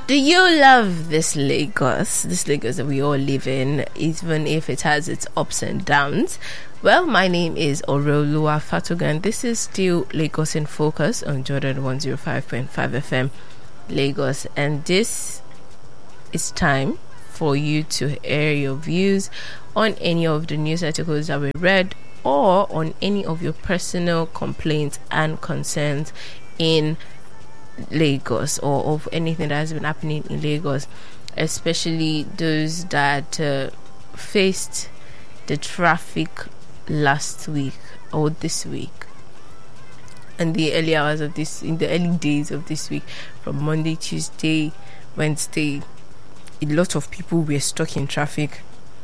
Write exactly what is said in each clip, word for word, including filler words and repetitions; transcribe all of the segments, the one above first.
Do you love this Lagos? This Lagos that we all live in, even if it has its ups and downs? Well, my name is Orolua Fatugan. This is still Lagos in Focus on Jordan one oh five point five F M Lagos. And this is time for you to air your views on any of the news articles that we read or on any of your personal complaints and concerns in Lagos, or of anything that has been happening in Lagos, especially those that uh, faced the traffic last week or this week, and the early hours of this, in the early days of this week, from Monday, Tuesday, Wednesday. A lot of people were stuck in traffic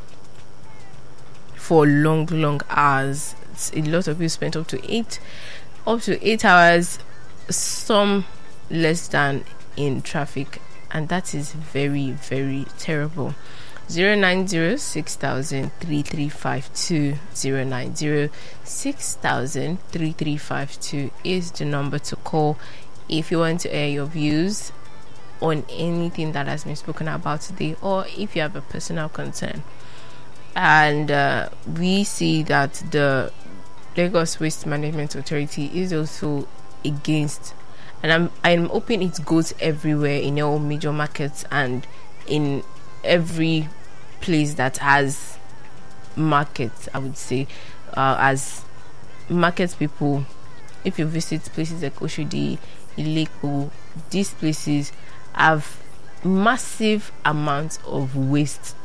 for long, long hours. A lot of you spent up to eight, up to eight hours. Some less than in traffic, and that is very, very terrible. Zero nine zero six thousand three three five two zero nine zero six thousand three three five two is the number to call if you want to air your views on anything that has been spoken about today, or if you have a personal concern. And uh, we see that the Lagos Waste Management Authority is also against, and I'm I'm hoping it goes everywhere in all major markets and in every place that has markets. I would say, uh, as market people, if you visit places like Oshodi, Ileko, these places have massive amounts of waste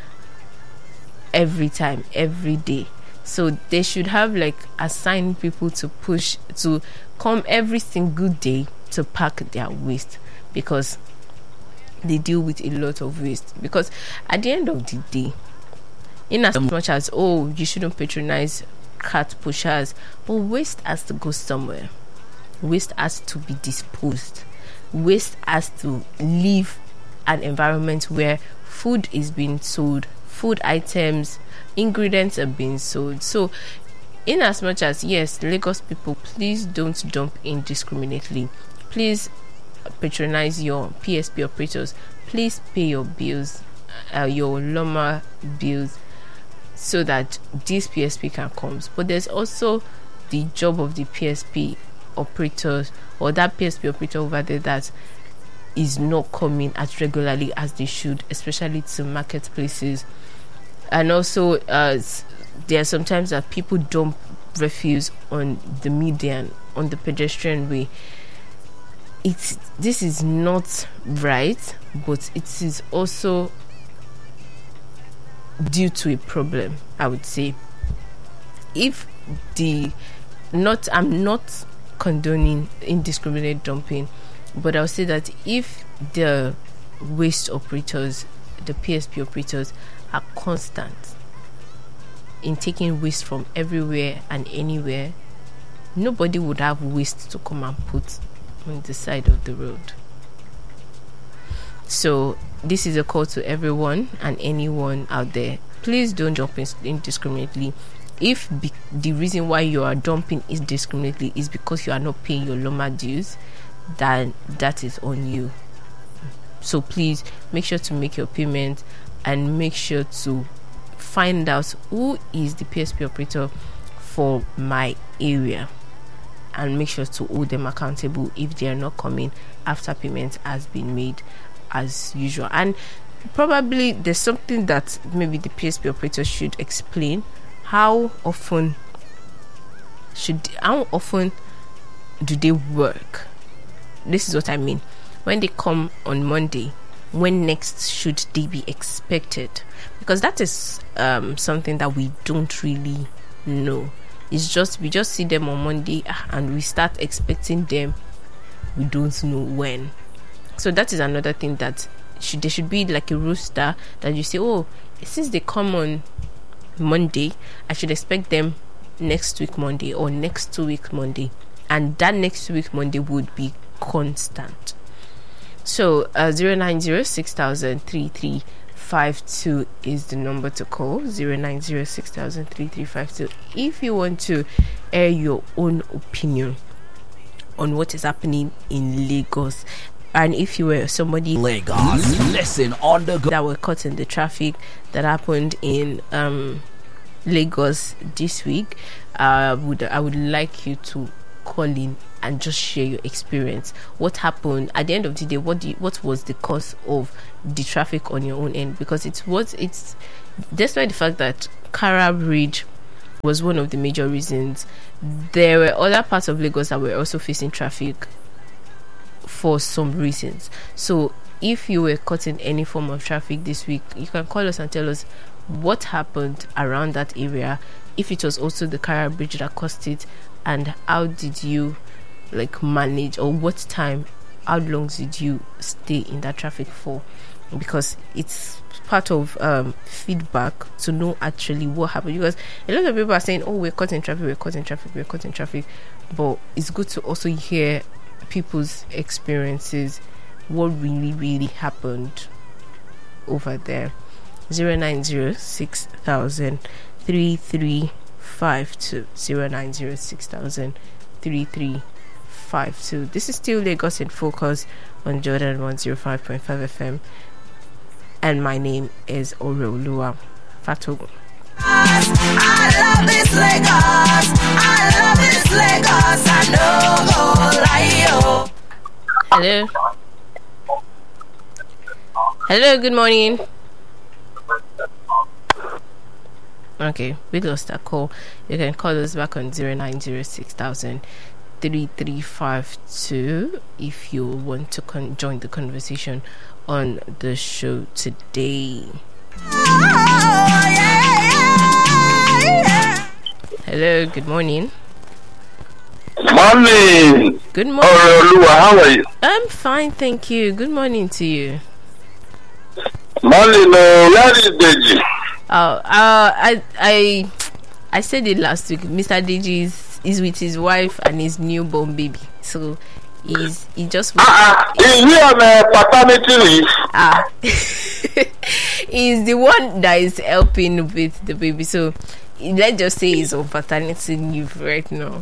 every time, every day. So they should have like assigned people to push to come every single day to pack their waste, because they deal with a lot of waste. Because at the end of the day, in as much as oh you shouldn't patronize cart pushers, but waste has to go somewhere. Waste has to be disposed. Waste has to leave an environment where food is being sold, food items, ingredients are being sold. So in as much as, yes, Lagos people, please don't dump indiscriminately. Please patronize your P S P operators. Please pay your bills, uh, your Loma bills, so that this P S P can come. But there's also the job of the P S P operators, or that P S P operator over there that is not coming as regularly as they should, especially to marketplaces. And also uh, there are sometimes that people dump refuse on the median, on the pedestrian way. It's this is not right, but it is also due to a problem, I would say. If the not I'm not condoning indiscriminate dumping, but I'll say that if the waste operators, the P S P operators, are constant in taking waste from everywhere and anywhere, nobody would have waste to come and put on the side of the road. So this is a call to everyone and anyone out there. Please don't dump indiscriminately. If be- the reason why you are dumping indiscriminately is because you are not paying your Loma dues, then that is on you. So please make sure to make your payment, and make sure to find out who is the P S P operator for my area, and make sure to hold them accountable if they are not coming after payment has been made as usual. And probably there's something that maybe the P S P operator should explain. How often should how often do they work? This is what I mean. When they come on Monday, when next should they be expected? Because that is um, something that we don't really know. It's just we just see them on Monday and we start expecting them. We don't know when. So that is another thing that should there should be like a roster that you say, oh, since they come on Monday, I should expect them next week Monday or next two week Monday, and that next week Monday would be constant. So uh, zero nine zero six thousand three three five two is the number to call. Zero nine zero six thousand three three five two if you want to air your own opinion on what is happening in Lagos and if you were somebody Lagos, listen on the go. that were caught in the traffic that happened in um Lagos this week, I uh, would I would like you to call in and just share your experience. What happened at the end of the day? What do you, what was the cause of the traffic on your own end? Because it's what it's despite the fact that Kara Bridge was one of the major reasons, there were other parts of Lagos that were also facing traffic for some reasons. So if you were caught in any form of traffic this week, you can call us and tell us what happened around that area, if it was also the Kara Bridge that caused it, and how did you like manage, or what time, how long did you stay in that traffic for? Because it's part of um, feedback to know actually what happened, because a lot of people are saying, oh, we're caught in traffic, we're caught in traffic, we're caught in traffic, but it's good to also hear people's experiences, what really really happened over there. Zero nine zero six thousand three three five two, zero nine zero six thousand three three five two. This is still Lagos in Focus on Jordan one oh five point five F M, and my name is Oreoluwa Fatogun. I love this Lagos, I love this Lagos, I know, like you. Hello. Hello, good morning. Okay, we lost that call. You can call us back on zero nine zero six thousand three three five two if you want to con- join the conversation on the show today. Oh, yeah, yeah, yeah. Hello, good morning. Morning. Good morning. Oh, Lua, how are you? I'm fine, thank you. Good morning to you. Morning, uh, where is Deji? Uh, uh, I, I, I said it last week. Mister Deji is, is with his wife and his newborn baby, so he's he just. Ah, uh, is he on uh, paternity leave? Ah, he's the one that is helping with the baby. So let's just say he's on paternity leave right now.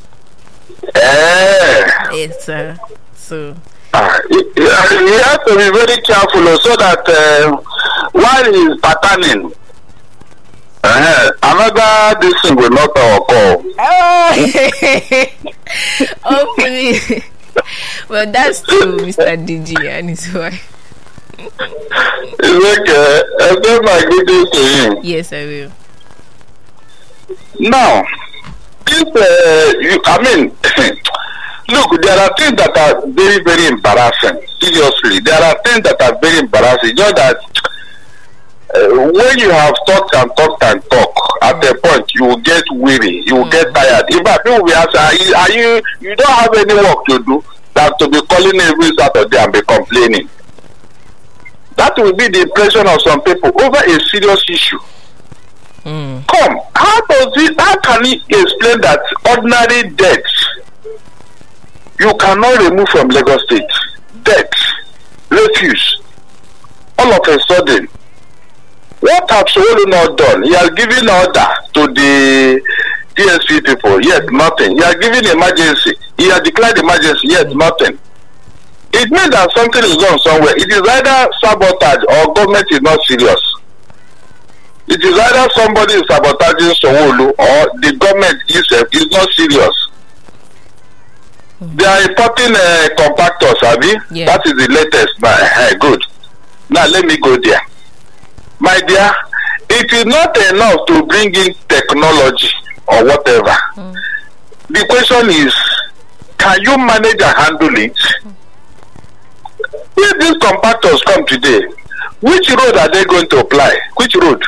Eh. Yes, uh, so. Uh, you, you have to be very careful so that uh, while he is patterning, uh, another this thing will not occur. Oh, hopefully. Well, that's true, Mister D G and his wife. It's okay. I give my greetings to him. Yes, I will. Now, if uh, you, I mean, look, there are things that are very, very embarrassing. Seriously, there are things that are very embarrassing. Just that uh, when you have talked and talked and talked, at a point you will get weary, you will mm. get tired. In fact, people will ask, are you, are you, you don't have any work to do than to be calling every Saturday and be complaining. That will be the impression of some people over a serious issue. Mm. Come, how does it, how can he explain that ordinary debt you cannot remove from Lagos State? Debt, refuse, all of a sudden. What have Sowolu not done? He has given order to the D S P people, yet nothing. He has given emergency. He has declared emergency, yet nothing. It means that something is wrong somewhere. It is either sabotage or government is not serious. It is either somebody is sabotaging Sowolu or the government itself is not serious. Mm-hmm. They are importing uh, compactors, Abi. Yeah. That is the latest. Uh, good. Now let me go there. My dear, it is not enough to bring in technology or whatever. Mm. The question is, can you manage and handle it? Mm. If these compactors come today, which road are they going to apply? Which road?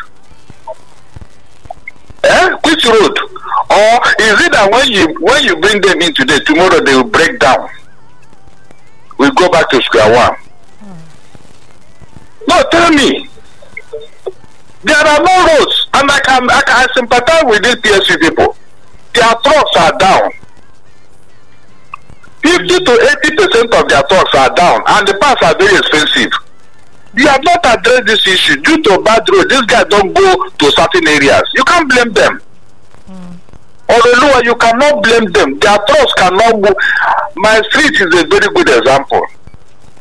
Eh? Which road? Or is it that when you when you bring them in today, tomorrow they will break down? We go back to square one. Mm. No, tell me. There are no roads, and I can I can sympathize with these P S C people. Their trucks are down. Fifty to eighty percent of their trucks are down, and the parts are very expensive. They have not addressed this issue due to bad road. These guys don't go to certain areas. You can't blame them. Mm. Or you cannot blame them. Their trucks cannot move. My street is a very good example.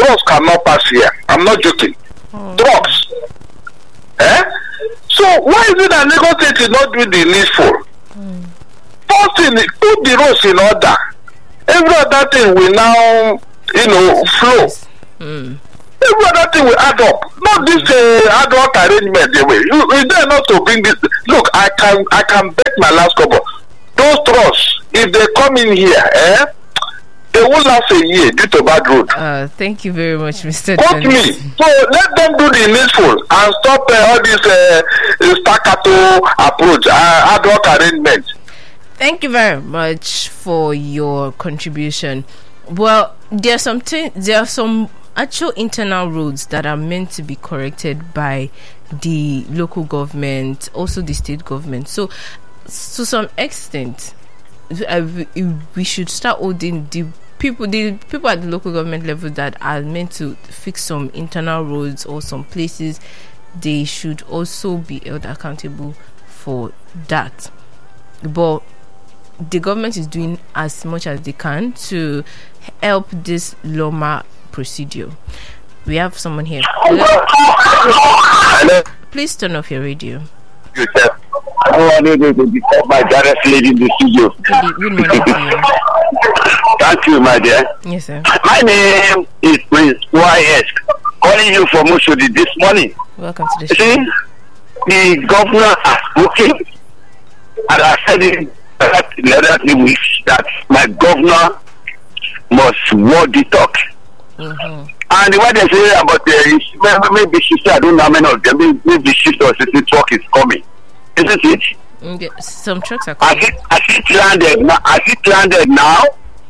drugs cannot pass here. I'm not joking. Oh. Drugs. Eh? So why is it that Lagos State is not doing the needful? Mm. First thing, put the roads in order. Every other thing will now, you know, flow. Mm. Every other thing will add up. Not this uh, ad hoc arrangement. They will. You, you dare not to bring this. Look, I can, I can bet my last couple. Those trucks, if they come in here, eh, they won't last a year due to bad road. Uh, thank you very much, Mister Quote me. So let them do the needful and stop uh, all this uh, staccato approach, uh, ad hoc arrangement. Thank you very much for your contribution. Well, there are some t- there are some actual internal roads that are meant to be corrected by the local government, also the state government. So, to some extent, uh, we, we should start holding the people, the people at the local government level that are meant to fix some internal roads or some places. They should also be held accountable for that. But the government is doing as much as they can to help this Loma procedure. We have someone here. Hello? Hello. Please turn off your radio. You said, I want to disturb my direct lady in the studio. Good, good morning to you. Thank you, my dear. Yes, sir. My name is Prince Y S. Calling you from Mushodi this morning. Welcome to the show. See, the governor has spoken, and I said it the other three weeks that my governor must word the talk. Mm-hmm. And what they say about the maybe she said, I don't know how many of them, maybe she or the truck is coming. Isn't it? Mm, yeah, some trucks are Has coming. it, has it landed now? Has it landed now?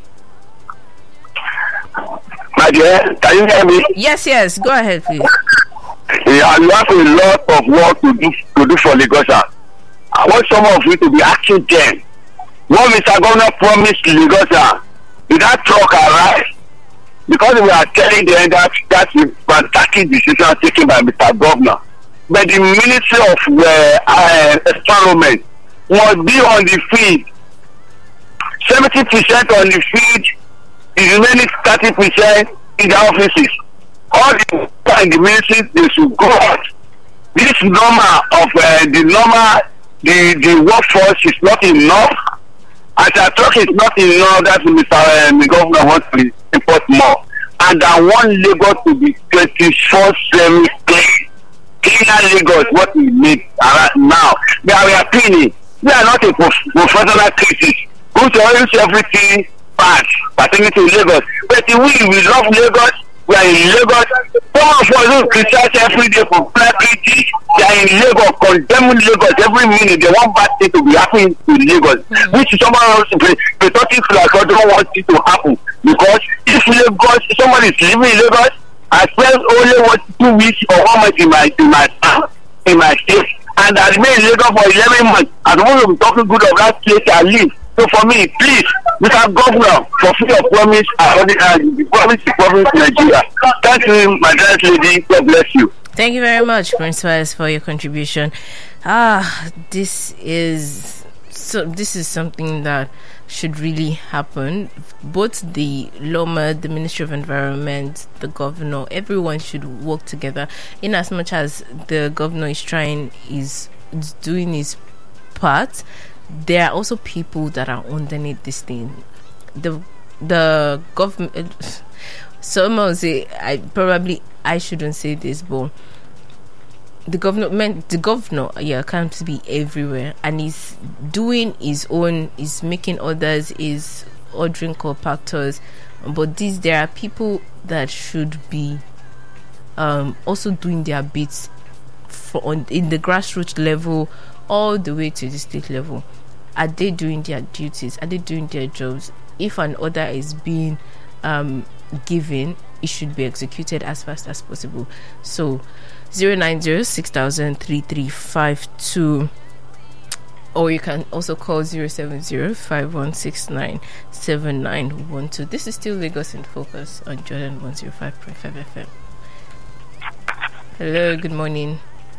My dear, can you hear me? Yes, yes. Go ahead, please. Yeah, you have a lot of work to do to do for Lagos. I want some of you to be asking them. What Mister Governor promised Lagos, did that truck arrive? Because we are telling them that that's a fantastic decision taken by Mister Governor. But the Ministry of uh, uh, Environment must be on the field. seventy percent on the field, the remaining thirty percent in the offices. All the people in the ministry, they should go out. This number of uh, the number, the, the workforce is not enough. As I talk, it's not enough that Mister Uh, the governor wants to import more. And I want Lagos to be twenty-four seven clean. Cleaner Lagos, what we need right now. We are appealing. We are not a prof- professional critics who always everything bad pertaining to Lagos. But we, we love Lagos. We are in Lagos. Some of us who criticize every day for clarity, they are in Lagos, condemning Lagos every minute. They want bad things to be happening to Lagos, mm-hmm. which someone else, patriotic like I don't want it to happen. Because if Lagos, somebody is living in Lagos, I spend only one, two weeks or one month in my in my in my state, and I remain in Lagos for eleven months. I don't want to be talking good of that place I live. So for me, please, Mister Governor, fulfill your promise and uh, promise to promise Nigeria. Thank you, my dear lady. God bless you. Thank you very much, Prince Wise, for your contribution. Ah, this is so. This is something that should really happen. Both the Loma, the Ministry of Environment, the governor, everyone should work together. In as much as the governor is trying, is doing his part, there are also people that are underneath this thing. The the government. Someone will say, I probably I shouldn't say this, but the government, the governor, yeah, can't be everywhere, and he's doing his own, is making others, is ordering compactors. But these, there are people that should be um, also doing their bits for on in the grassroots level, all the way to the state level. Are they doing their duties? Are they doing their jobs? If an order is being um, given, it should be executed as fast as possible. So zero nine zero six thousand three three five two, or you can also call zero seven zero five one six nine seven nine one two. This is still Lagos in Focus on Jordan one zero five point five F M. Hello, good morning.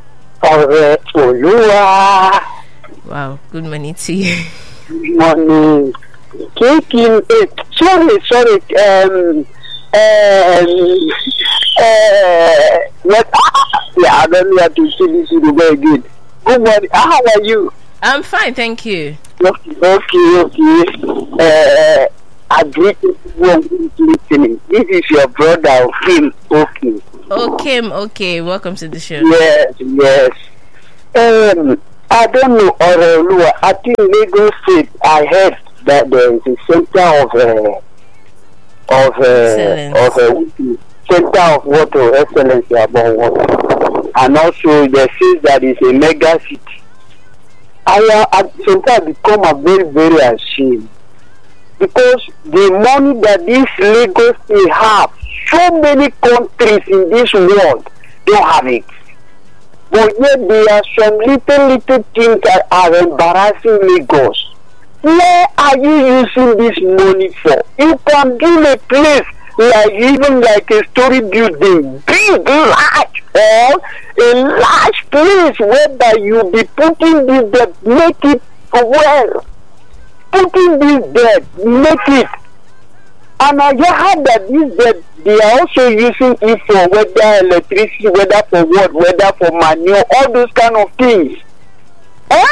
Wow, good morning to you. Good morning. Taking it. Sorry, sorry. Um, Um, uh, what? Yeah, I don't know how to see this video very good. Good morning. How are you? I'm fine, thank you. Okay, okay, okay. Uh, I greet everyone who is listening. This is your brother, Kim. Okay. Okay, okay. Welcome to the show. Yes, yes. Um, I don't know, Orolua. I think Lagos State. I heard that there is a center of uh, of Excellence. uh, of uh, center of water excellence about water, and also there says that it's a mega city. I uh, sometimes become a very very ashamed because the money that this Lagos State have, so many countries in this world don't have it. But yet there are some little little things that are embarrassing Lagos. Where are you using this money for? You can build a place like even like a story building, big, large, or a large place whereby you be putting this debt, make it well. Putting this debt, make it. And I heard that this debt, they are also using it for whether electricity, whether for what, whether for manure, all those kind of things. Eh?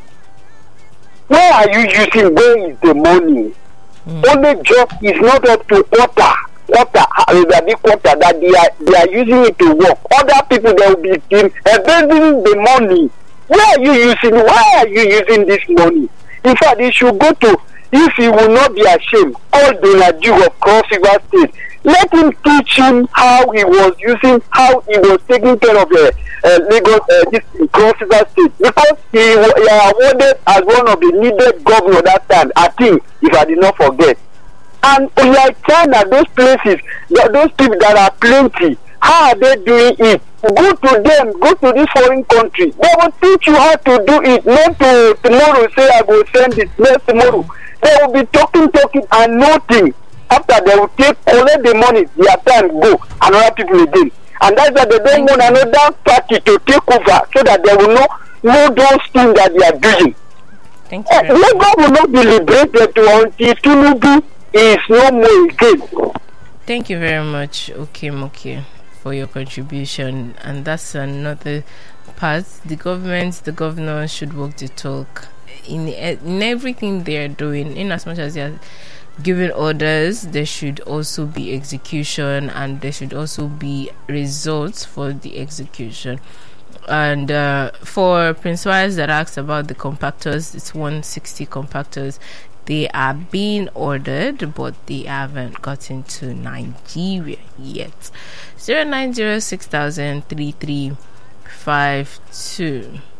Where are you using? Where is the money? Mm. Only just is not up to quarter, quarter, a big quarter that they are they are using it to work. Other people they will be embezzling the money. Where are you using? Why are you using this money? In fact, you should go to. If he will not be ashamed, call the Naju of Cross River State. Let him teach him how he was using, how he was taking care of the uh, Lagos, uh, this Cross River State, because he was awarded as one of the needed governor that time. I think, if I did not forget. And like China, those places, those people that are plenty, how are they doing it? Go to them, go to this foreign country. They will teach you how to do it. Not to tomorrow say I will send it next tomorrow. They will be talking, talking, and nothing. After they will take, collect the money, their time go, another people again. And that's why they don't want another party to take over so that they will not know those things that they are doing. Thank you. Uh, Lagos will not be liberated until Tinubu is no more again. Thank you very much, Okim Oki, for your contribution. And that's another part. The government, the governor should walk the talk in in everything they are doing. In as much as they are giving orders, there should also be execution, and there should also be results for the execution. And uh, for Prince Wise that asked about the compactors, it's one hundred sixty compactors. They are being ordered, but they haven't gotten to Nigeria yet. Zero nine zero six thousand three three five two.